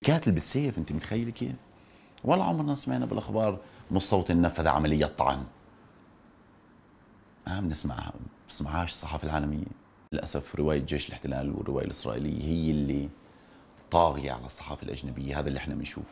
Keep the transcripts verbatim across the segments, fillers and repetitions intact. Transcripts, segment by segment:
بيقاتل بالسيف، انت متخيل كيف؟ ولا عمرنا سمعنا بالاخبار مستوطن نفذ عمليه طعن. ما بنسمعها، بنسمعهاش الصحافه العالميه. للاسف روايه جيش الاحتلال والروايه الاسرائيليه هي اللي طاغيه على الصحافه الاجنبيه، هذا اللي احنا بنشوفه.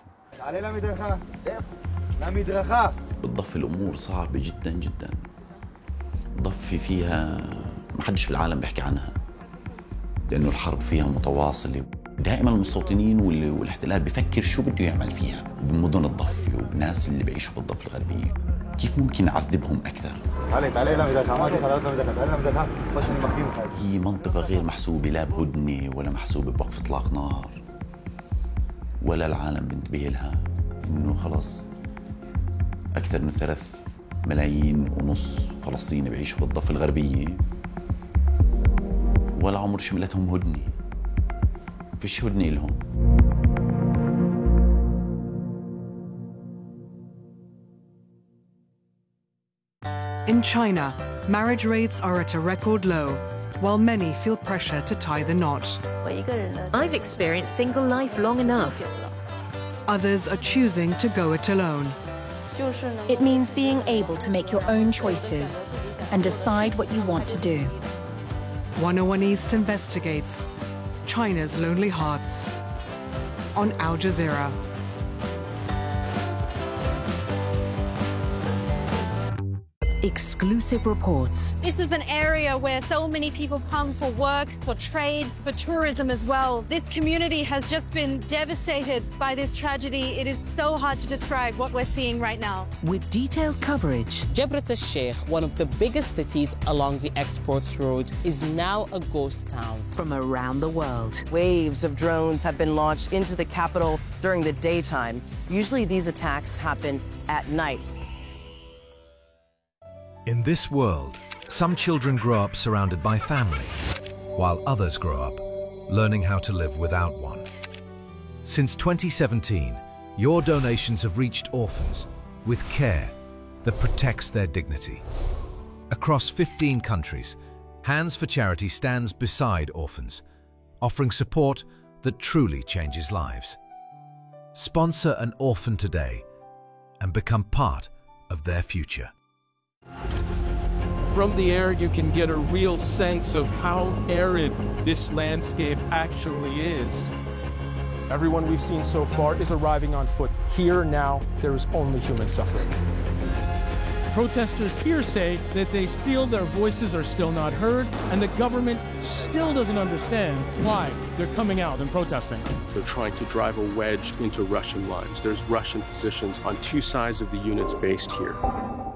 بالضفه الامور صعبه جدا جدا. ضفه فيها ما حدش في العالم بيحكي عنها، لانه الحرب فيها متواصله. دائما المستوطنين والاحتلال بفكر شو بده يعمل فيها بمدن الضفه وبناس اللي بيعيشوا في الضفه الغربيه، كيف ممكن نعذبهم اكثر. هي منطقه غير محسوبه، لا بهدنه ولا محسوبه بوقف اطلاق نار، ولا العالم بينتبه لها. انه خلص اكثر من ثلاث ملايين ونص فلسطيني بيعيشوا في الضفه الغربيه، ولا عمر شملتهم هدنه، فيش هدنه لهم. In China, marriage rates are at a record low, while many feel pressure to tie the knot. I've experienced single life long enough. Others are choosing to go it alone. It means being able to make your own choices and decide what you want to do. one oh one East investigates China's lonely hearts on Al Jazeera. Exclusive reports. This is an area where so many people come for work, for trade, for tourism as well. This community has just been devastated by this tragedy. It is so hard to describe what we're seeing right now. With detailed coverage. Jabrat al-Sheikh, one of the biggest cities along the exports road, is now a ghost town. From around the world. Waves of drones have been launched into the capital during the daytime. Usually these attacks happen at night. In this world, some children grow up surrounded by family, while others grow up learning how to live without one. Since twenty seventeen, your donations have reached orphans with care that protects their dignity. Across fifteen countries, Hands for Charity stands beside orphans, offering support that truly changes lives. Sponsor an orphan today and become part of their future. From the air, you can get a real sense of how arid this landscape actually is. Everyone we've seen so far is arriving on foot. Here now, there is only human suffering. Protesters here say that they feel their voices are still not heard, and the government still doesn't understand why they're coming out and protesting. They're trying to drive a wedge into Russian lines. There's Russian positions on two sides of the units based here.